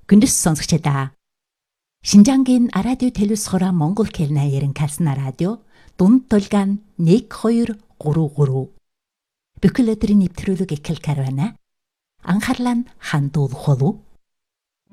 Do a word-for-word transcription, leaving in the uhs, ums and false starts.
Күндэс сонсогчдаа. Шинжангийн радио телевизхора Монгол хэлний ярин калсна радио дунд тулгаан нэг хоёр гурав гурав. Бүхэл өдрийн нэвтрүүлэг эхэл карвана. Анхаарлаа нь хандуулах болов.